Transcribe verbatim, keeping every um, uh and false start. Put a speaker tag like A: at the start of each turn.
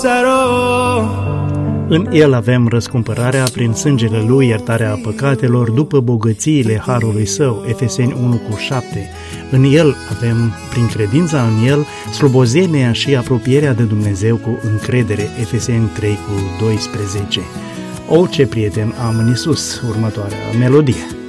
A: În El avem răscumpărarea prin sângele Lui, iertarea păcatelor după bogățiile harului Său, Efeseni unu cu șapte. În El avem, prin credința în El, slobozenia și apropierea de Dumnezeu cu încredere, Efeseni trei cu doisprezece. O, ce prieten am în Iisus, următoarea melodie.